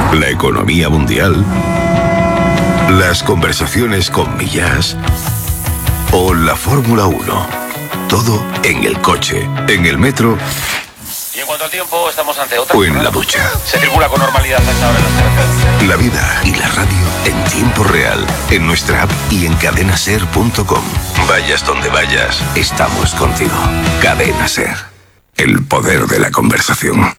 la economía mundial, las conversaciones con Millás o la Fórmula 1. Todo en el coche, en el metro. Y en cuanto al tiempo, estamos ante otra. O en la ducha. Se circula con normalidad hasta ahora en las carreteras. La vida y la radio en tiempo real, en nuestra app y en cadenaser.com. Vayas donde vayas, estamos contigo. Cadena Ser. El poder de la conversación.